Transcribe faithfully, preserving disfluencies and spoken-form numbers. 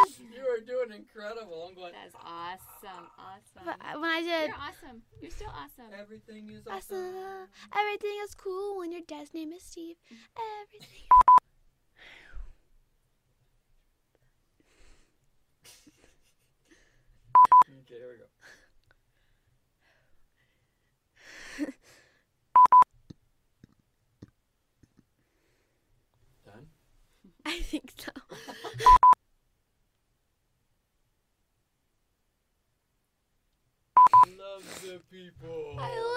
You are doing incredible. I'm going. That's awesome. Awesome. But when I did, You're awesome. You're still awesome. Everything is I awesome. said, everything is cool when your dad's name is Steve. Everything. Okay, here we go. Done? I think so. Love the people. I